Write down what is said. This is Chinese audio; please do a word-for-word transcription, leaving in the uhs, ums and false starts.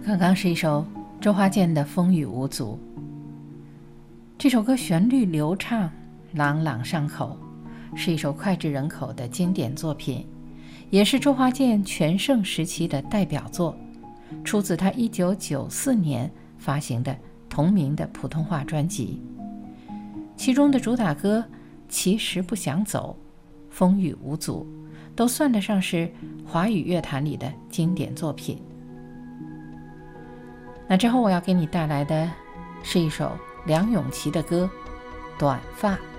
刚刚是一首周华健的《风雨无阻》。这首歌旋律流畅，朗朗上口，是一首脍炙人口的经典作品，也是周华健全盛时期的代表作，出自他一九九四年发行的同名的普通话专辑。其中的主打歌《其实不想走》《风雨无阻》都算得上是华语乐坛里的经典作品。那之后我要给你带来的是一首梁咏琪的歌《短发》。